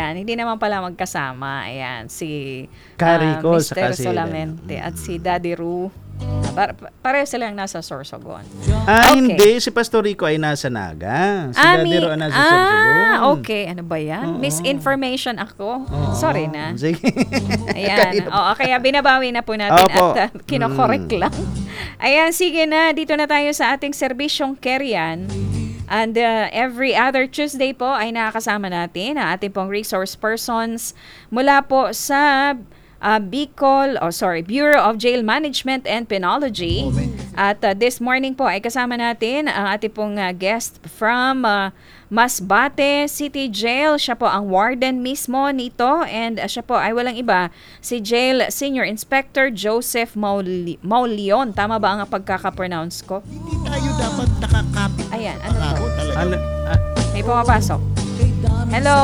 Ayan, hindi naman pala magkasama. Ayan, si Carico Mr. saka si Solamente at si Daddy Ru. Pareho silang nasa Sorsogon. Hindi. Si Pastor Rico ay nasa Naga. Si Daddy Ro ay nasa Sorsogon. Okay. Ano ba yan? Oo. Misinformation ako. Oo. Sorry na. Sige. Ayan. Oo, kaya binabawi na po natin Opo. at kinokorek lang. Ayan, sige na. Dito na tayo sa ating serbisyong Kerian. And every other Tuesday po ay nakakasama natin ang ating pong resource persons mula po sa Bureau of Jail Management and Penology. At this morning po ay kasama natin ang ating pong guest from Masbate City Jail. Siya po ang warden mismo nito and siya po ay walang iba, si Jail Senior Inspector Joseph Mauleon. Tama ba ang pagkaka-pronounce ko? Hindi tayo dapat nakakapit. Ayan, ano to? Ako talaga. May pumapasok. Hello?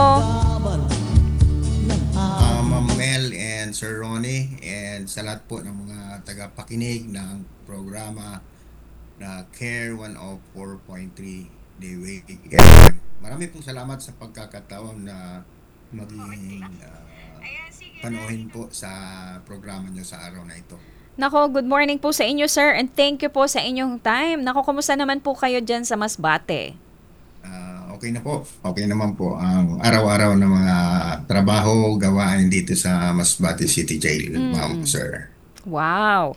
Ma'am Mel and Sir Ronnie and sa lahat po ng mga tagapakinig ng programa na CARE 104.3 Dayway FM. Marami pong salamat sa pagkakataon na maging panoorin po sa programa nyo sa araw na ito. Nako, good morning po sa inyo, sir, and thank you po sa inyong time. Nako, kumusta naman po kayo dyan sa Masbate? Okay na po. Okay naman po ang araw-araw na mga trabaho, gawain dito sa Masbate City Jail, ma'am, sir. Wow.